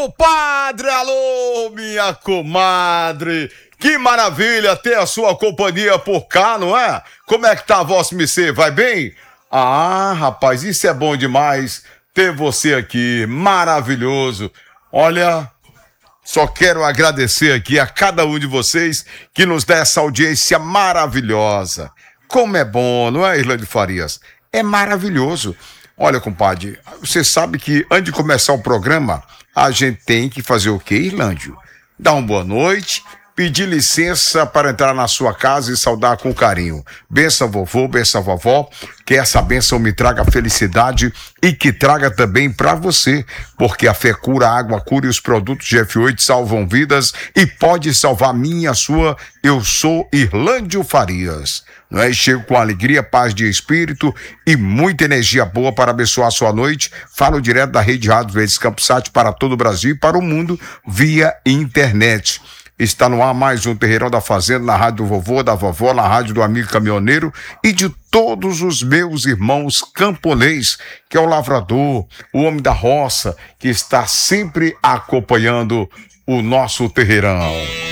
compadre, alô, minha comadre. Que maravilha ter a sua companhia por cá, não é? Como é que tá a vossa MC? Vai bem? Ah, rapaz, isso é bom demais ter você aqui, maravilhoso. Olha, só quero agradecer aqui a cada um de vocês que nos dá essa audiência maravilhosa. Como é bom, não é, Irlande Farias? É maravilhoso. Olha, compadre, você sabe que antes de começar o programa, a gente tem que fazer o quê, Irlândio? Dar uma boa noite, pedir licença para entrar na sua casa e saudar com carinho. Benção vovô, benção vovó, que essa benção me traga felicidade e que traga também para você, porque a fé cura, a água cura e os produtos GF8 salvam vidas e pode salvar minha, sua. Eu sou Irlândio Farias. Não é? Chego com alegria, paz de espírito e muita energia boa para abençoar a sua noite. Falo direto da Rede Rádio Verdes Campusat para todo o Brasil e para o mundo via internet. Está no ar mais um Terreirão da Fazenda, na rádio do vovô, da vovó, na rádio do amigo caminhoneiro e de todos os meus irmãos camponês, que é o lavrador, o homem da roça, que está sempre acompanhando o nosso Terreirão.